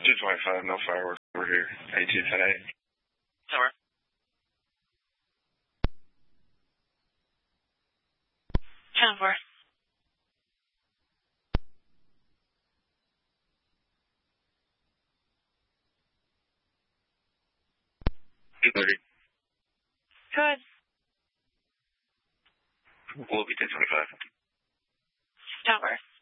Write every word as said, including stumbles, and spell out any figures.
two twenty-five, no fireworks over here. A two ten eight. Tower. ten four. two thirty. Good. We'll be ten twenty-five. Tower.